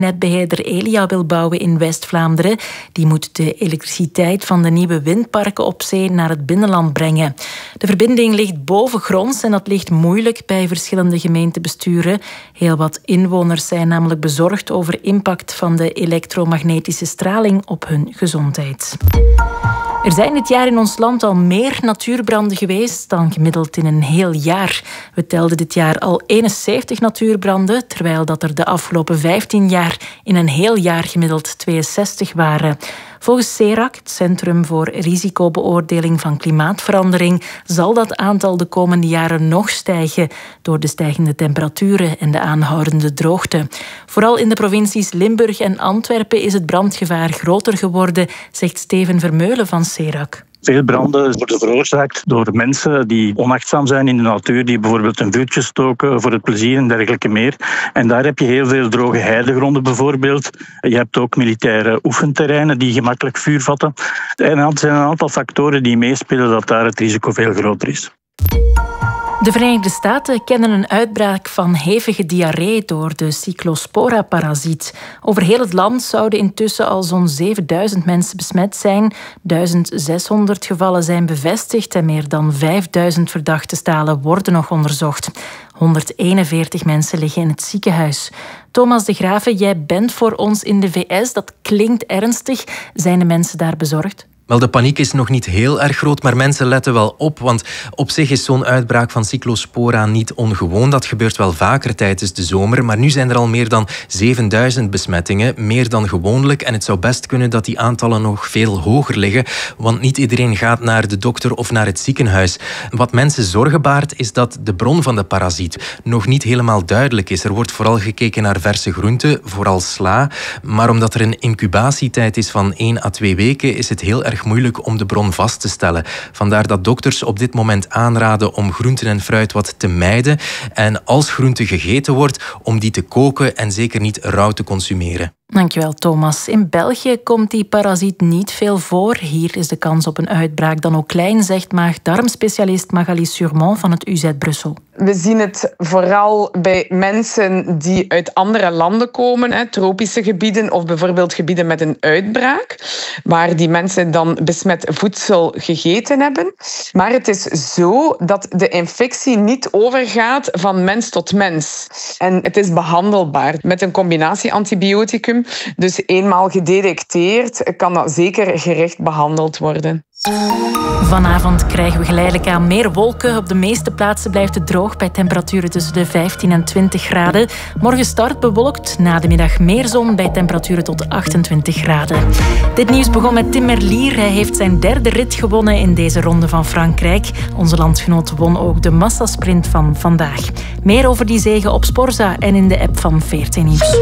Netbeheerder Elia wil bouwen in West-Vlaanderen. Die moet de elektriciteit van de nieuwe windparken op zee naar het binnenland brengen. De verbinding ligt bovengronds en dat ligt moeilijk bij verschillende gemeentebesturen. Heel wat inwoners zijn namelijk bezorgd over impact van de elektromagnetische straling op hun gezondheid. Er zijn dit jaar in ons land al meer natuurbranden geweest dan gemiddeld in een heel jaar. We telden dit jaar al 71 natuurbranden, terwijl dat er de afgelopen 15 jaar in een heel jaar gemiddeld 62 waren. Volgens CERAC, het Centrum voor Risicobeoordeling van Klimaatverandering, zal dat aantal de komende jaren nog stijgen door de stijgende temperaturen en de aanhoudende droogte. Vooral in de provincies Limburg en Antwerpen is het brandgevaar groter geworden, zegt Steven Vermeulen van CERAC. Veel branden worden veroorzaakt door mensen die onachtzaam zijn in de natuur, die bijvoorbeeld een vuurtje stoken voor het plezier en dergelijke meer. En daar heb je heel veel droge heidegronden bijvoorbeeld. Je hebt ook militaire oefenterreinen die gemakkelijk vuur vatten. En er zijn een aantal factoren die meespelen dat daar het risico veel groter is. De Verenigde Staten kennen een uitbraak van hevige diarree door de Cyclospora-parasiet. Over heel het land zouden intussen al zo'n 7000 mensen besmet zijn. 1600 gevallen zijn bevestigd en meer dan 5000 verdachte stalen worden nog onderzocht. 141 mensen liggen in het ziekenhuis. Thomas de Grave, jij bent voor ons in de VS. Dat klinkt ernstig. Zijn de mensen daar bezorgd? Wel, de paniek is nog niet heel erg groot, maar mensen letten wel op. Want op zich is zo'n uitbraak van Cyclospora niet ongewoon. Dat gebeurt wel vaker tijdens de zomer. Maar nu zijn er al meer dan 7000 besmettingen. Meer dan gewoonlijk. En het zou best kunnen dat die aantallen nog veel hoger liggen. Want niet iedereen gaat naar de dokter of naar het ziekenhuis. Wat mensen zorgen baart, is dat de bron van de parasiet nog niet helemaal duidelijk is. Er wordt vooral gekeken naar verse groenten, vooral sla. Maar omdat er een incubatietijd is van 1 à 2 weken, is het heel erg moeilijk om de bron vast te stellen. Vandaar dat dokters op dit moment aanraden om groenten en fruit wat te mijden. En als groente gegeten wordt, om die te koken en zeker niet rauw te consumeren. Dankjewel, Thomas. In België komt die parasiet niet veel voor. Hier is de kans op een uitbraak dan ook klein, zegt maag-darmspecialist Magali Surmont van het UZ Brussel. We zien het vooral bij mensen die uit andere landen komen, tropische gebieden of bijvoorbeeld gebieden met een uitbraak, waar die mensen dan besmet voedsel gegeten hebben. Maar het is zo dat de infectie niet overgaat van mens tot mens. En het is behandelbaar met een combinatie antibioticum. Dus eenmaal gedetecteerd kan dat zeker gericht behandeld worden. Vanavond krijgen we geleidelijk aan meer wolken. Op de meeste plaatsen blijft het droog bij temperaturen tussen de 15 en 20 graden. Morgen start bewolkt, na de middag meer zon bij temperaturen tot 28 graden. Dit nieuws begon met Tim Merlier. Hij heeft zijn 3e rit gewonnen in deze ronde van Frankrijk. Onze landgenoot won ook de massasprint van vandaag. Meer over die zege op Sporza en in de app van VRT Nieuws.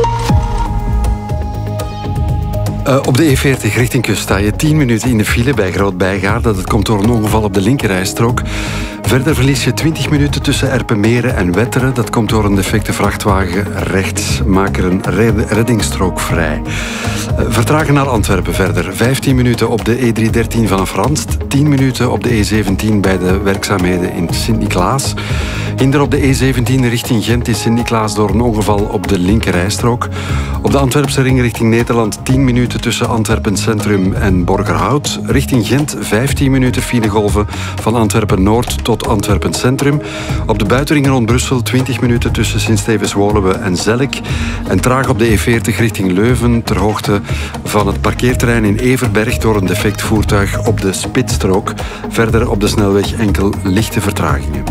Op de E40 richting kust sta je 10 minuten in de file bij Groot-Bijgaarde. Dat komt door een ongeval op de linkerrijstrook. Verder verlies je 20 minuten tussen Erpenmeren en Wetteren. Dat komt door een defecte vrachtwagen rechts. Maak er een reddingsstrook vrij. Vertragen naar Antwerpen verder. 15 minuten op de E313 vanaf Randst. 10 minuten op de E17 bij de werkzaamheden in Sint-Niklaas. Hinder op de E17 richting Gent is Sint-Niklaas door een ongeval op de linkerrijstrook. Op de Antwerpse ring richting Nederland 10 minuten tussen Antwerpen Centrum en Borgerhout. Richting Gent 15 minuten filegolven van Antwerpen Noord tot Antwerpen Centrum. Op de buitenring rond Brussel 20 minuten tussen Sint-Stevens-Woluwe en Zelk. En traag op de E40 richting Leuven ter hoogte van het parkeerterrein in Everberg door een defect voertuig op de spitsstrook. Verder op de snelweg enkel lichte vertragingen.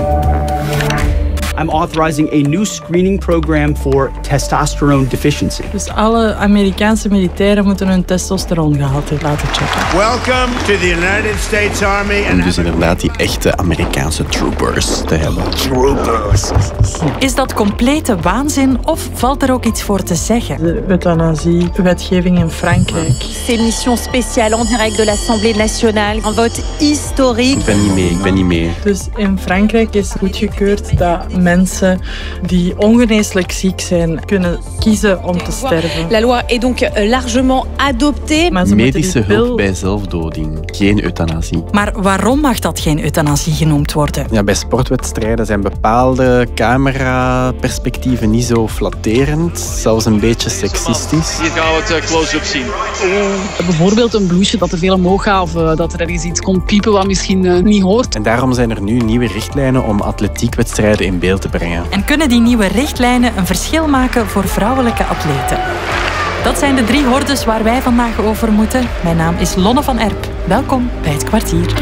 I'm authorizing a new screening program for testosterone deficiency. Dus alle Amerikaanse militairen moeten hun testosterongehalte laten checken. Welcome to the United States Army. En dus inderdaad die echte Amerikaanse troopers te hebben. Troopers. Is dat complete waanzin of valt er ook iets voor te zeggen? De euthanasie-wetgeving in Frankrijk. C'est mission spéciale en direct de l'Assemblée nationale. Een vote historique. Ik ben niet mee. Dus in Frankrijk is goedgekeurd dat mensen die ongeneeslijk ziek zijn kunnen kiezen om te sterven. La loi est donc largement adoptée. Medische hulp bij zelfdoding, geen euthanasie. Maar waarom mag dat geen euthanasie genoemd worden? Ja, bij sportwedstrijden zijn bepaalde cameraperspectieven niet zo flatterend, zelfs een beetje seksistisch. Hier gaan we het close-up zien. Bijvoorbeeld een blouseje dat te veel omhoog gaat of dat er ergens iets komt piepen wat misschien niet hoort. En daarom zijn er nu nieuwe richtlijnen om atletiekwedstrijden in beeld te brengen. En kunnen die nieuwe richtlijnen een verschil maken voor vrouwelijke atleten? Dat zijn de 3 hordes waar wij vandaag over moeten. Mijn naam is Lonne van Erp. Welkom bij Het Kwartier.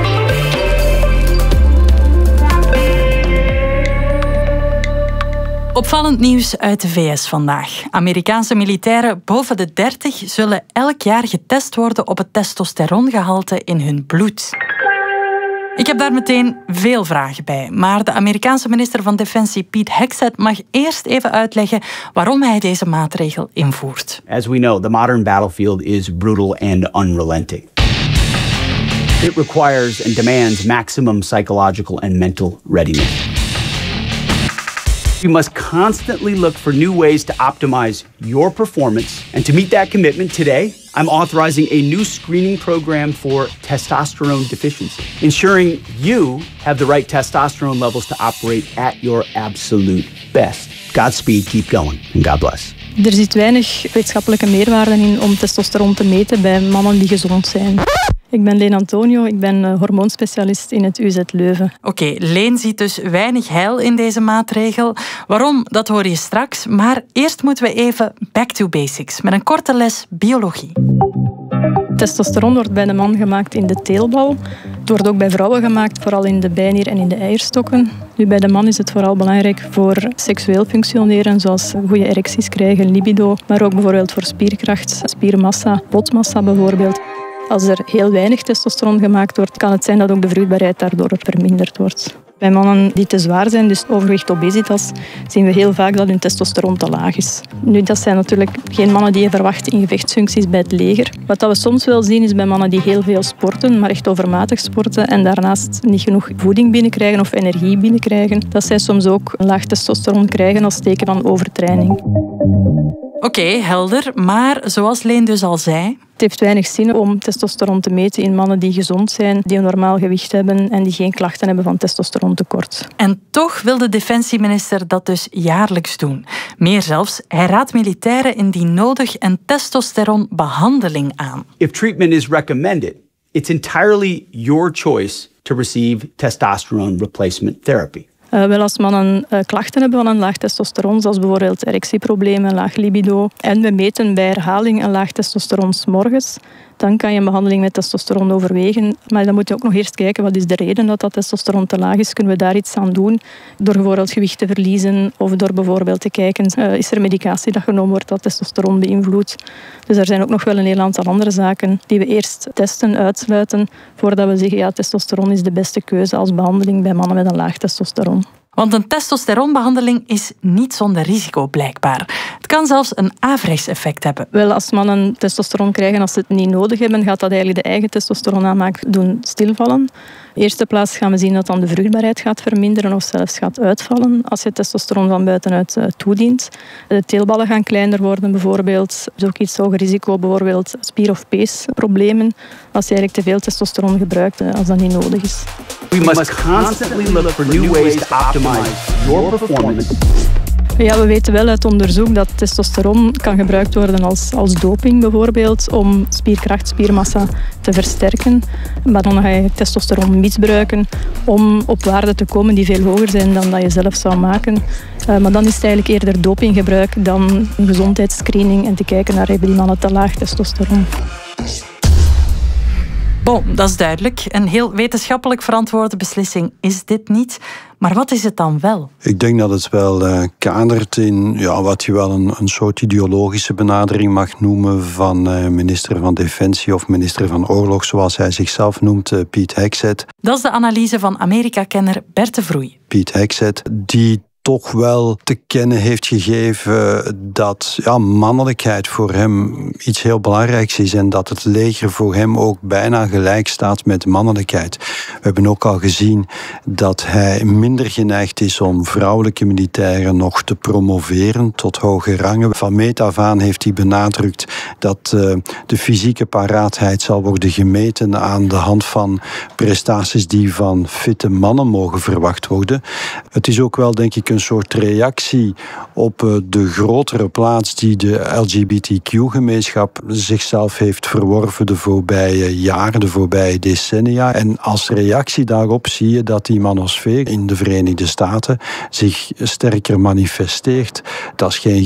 Opvallend nieuws uit de VS vandaag. Amerikaanse militairen boven de 30 zullen elk jaar getest worden op het testosterongehalte in hun bloed. Ik heb daar meteen veel vragen bij, maar de Amerikaanse minister van Defensie Pete Hegseth mag eerst even uitleggen waarom hij deze maatregel invoert. As we know, the modern battlefield is brutal and unrelenting. It requires and demands maximum psychological and mental readiness. You must constantly look for new ways to optimize your performance. And to meet that commitment today, I'm authorizing a new screening program for testosterone deficiency, ensuring you have the right testosterone levels to operate at your absolute best. Godspeed, keep going, and God bless. Er zit weinig wetenschappelijke meerwaarde in om testosteron te meten bij mannen die gezond zijn. Ik ben Leen Antonio, ik ben hormoonspecialist in het UZ Leuven. Oké, Leen ziet dus weinig heil in deze maatregel. Waarom, dat hoor je straks. Maar eerst moeten we even back to basics met een korte les biologie. Testosteron wordt bij de man gemaakt in de teelbal. Het wordt ook bij vrouwen gemaakt, vooral in de bijnier en in de eierstokken. Nu, bij de man is het vooral belangrijk voor seksueel functioneren, zoals goede erecties krijgen, libido, maar ook bijvoorbeeld voor spierkracht, spiermassa, botmassa bijvoorbeeld. Als er heel weinig testosteron gemaakt wordt, kan het zijn dat ook de vruchtbaarheid daardoor verminderd wordt. Bij mannen die te zwaar zijn, dus overgewicht, obesitas, zien we heel vaak dat hun testosteron te laag is. Nu, dat zijn natuurlijk geen mannen die je verwacht in gevechtsfuncties bij het leger. Wat we soms wel zien is bij mannen die heel veel sporten, maar echt overmatig sporten en daarnaast niet genoeg voeding binnenkrijgen of energie binnenkrijgen, dat zij soms ook een laag testosteron krijgen als teken van overtraining. Oké, helder. Maar zoals Leen dus al zei... Het heeft weinig zin om testosteron te meten in mannen die gezond zijn, die een normaal gewicht hebben en die geen klachten hebben van testosterontekort. En toch wil de defensieminister dat dus jaarlijks doen. Meer zelfs, hij raadt militairen indien nodig een testosteronbehandeling aan. If treatment is recommended, it's entirely your choice to receive testosterone replacement therapy. Wel als mannen klachten hebben van een laag testosteron, zoals bijvoorbeeld erectieproblemen, laag libido, en we meten bij herhaling een laag testosteron 's morgens, dan kan je een behandeling met testosteron overwegen. Maar dan moet je ook nog eerst kijken wat is de reden dat dat testosteron te laag is. Kunnen we daar iets aan doen? Door bijvoorbeeld gewicht te verliezen of door bijvoorbeeld te kijken, is er medicatie dat genomen wordt dat testosteron beïnvloedt? Dus er zijn ook nog wel een heel aantal andere zaken die we eerst testen, uitsluiten, voordat we zeggen, ja, testosteron is de beste keuze als behandeling bij mannen met een laag testosteron. Want een testosteronbehandeling is niet zonder risico, blijkbaar. Het kan zelfs een averechts effect hebben. Wel, als mannen testosteron krijgen als ze het niet nodig hebben, gaat dat eigenlijk de eigen testosteronaanmaak doen stilvallen. In eerste plaats gaan we zien dat dan de vruchtbaarheid gaat verminderen of zelfs gaat uitvallen als je testosteron van buitenuit toedient. De teelballen gaan kleiner worden bijvoorbeeld. Dus ook iets hoger risico, bijvoorbeeld spier- of peesproblemen, als je eigenlijk te veel testosteron gebruikt als dat niet nodig is. We must constantly look for new ways to optimize your performance. Ja, we weten wel uit onderzoek dat testosteron kan gebruikt worden als doping bijvoorbeeld, om spierkracht, spiermassa te versterken. Maar dan ga je testosteron misbruiken om op waarden te komen die veel hoger zijn dan dat je zelf zou maken. Maar dan is het eigenlijk eerder dopinggebruik dan een gezondheidsscreening en te kijken naar hebben die mannen te laag testosteron. Bon, dat is duidelijk. Een heel wetenschappelijk verantwoorde beslissing is dit niet. Maar wat is het dan wel? Ik denk dat het wel kadert in wat je wel een soort ideologische benadering mag noemen van minister van Defensie of minister van Oorlog, zoals hij zichzelf noemt, Pete Hegseth. Dat is de analyse van Amerika-kenner Bert de Vroei. Pete Hegseth, die toch wel te kennen heeft gegeven dat mannelijkheid voor hem iets heel belangrijks is en dat het leger voor hem ook bijna gelijk staat met mannelijkheid. We hebben ook al gezien dat hij minder geneigd is om vrouwelijke militairen nog te promoveren tot hoge rangen. Van meet af aan heeft hij benadrukt dat de fysieke paraatheid zal worden gemeten aan de hand van prestaties die van fitte mannen mogen verwacht worden. Het is ook wel, denk ik, een soort reactie op de grotere plaats die de LGBTQ-gemeenschap zichzelf heeft verworven de voorbije jaren, de voorbije decennia. En als reactie daarop zie je dat die manosfeer in de Verenigde Staten zich sterker manifesteert. Dat is geen